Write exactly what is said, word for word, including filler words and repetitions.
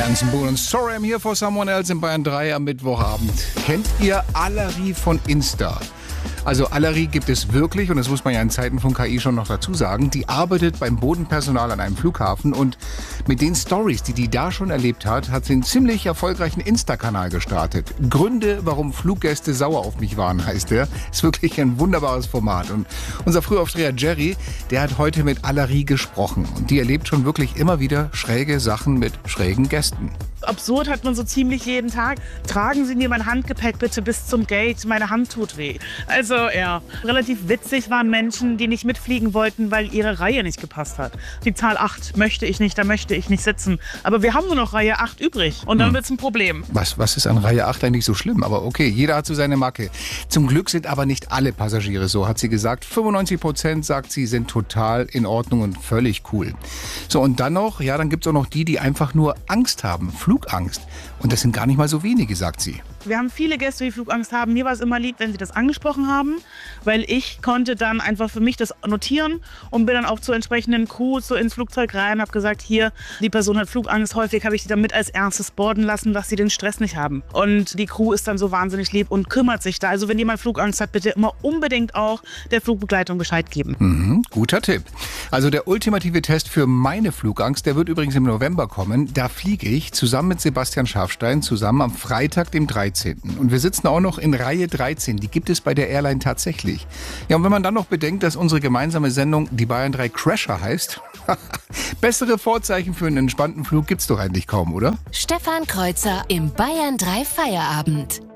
Hanson Boone und Sorry I'm Here for Someone Else in Bayern drei am Mittwochabend. Kennt ihr Allerie von Insta? Also Allerie gibt es wirklich, und das muss man ja in Zeiten von K I schon noch dazu sagen. Die arbeitet beim Bodenpersonal an einem Flughafen und mit den Stories, die die da schon erlebt hat, hat sie einen ziemlich erfolgreichen Insta-Kanal gestartet. Gründe, warum Fluggäste sauer auf mich waren, heißt der. Ist wirklich ein wunderbares Format. Und unser Frühaufsteher Jerry, der hat heute mit Allerie gesprochen. Und die erlebt schon wirklich immer wieder schräge Sachen mit schrägen Gästen. Absurd hat man so ziemlich jeden Tag. Tragen Sie mir mein Handgepäck bitte bis zum Gate, meine Hand tut weh. Also ja, relativ witzig waren Menschen, die nicht mitfliegen wollten, weil ihre Reihe nicht gepasst hat. Die Zahl acht möchte ich nicht, da möchte ich nicht sitzen. Aber wir haben nur noch Reihe acht übrig und dann hm. wird's ein Problem. Was, was ist an Reihe acht eigentlich so schlimm? Aber okay, jeder hat so seine Macke. Zum Glück sind aber nicht alle Passagiere so, hat sie gesagt. fünfundneunzig Prozent, sagt sie, sind total in Ordnung und völlig cool. So, und dann noch, ja, dann gibt's auch noch die, die einfach nur Angst haben. Flugangst. Und das sind gar nicht mal so wenige, sagt sie. Wir haben viele Gäste, die Flugangst haben. Mir war es immer lieb, wenn sie das angesprochen haben, weil ich konnte dann einfach für mich das notieren und bin dann auch zur entsprechenden Crew so ins Flugzeug rein und habe gesagt, hier, die Person hat Flugangst. Häufig habe ich die dann mit als erstes boarden lassen, dass sie den Stress nicht haben. Und die Crew ist dann so wahnsinnig lieb und kümmert sich da. Also wenn jemand Flugangst hat, bitte immer unbedingt auch der Flugbegleitung Bescheid geben. Mhm, guter Tipp. Also der ultimative Test für meine Flugangst, der wird übrigens im November kommen. Da fliege ich zusammen mit Sebastian Schafstein zusammen am Freitag, dem dreizehnten Und wir sitzen auch noch in Reihe dreizehn. Die gibt es bei der Airline tatsächlich. Ja, und wenn man dann noch bedenkt, dass unsere gemeinsame Sendung die Bayern drei Crasher heißt, bessere Vorzeichen für einen entspannten Flug gibt's doch eigentlich kaum, oder? Stefan Kreuzer im Bayern drei Feierabend.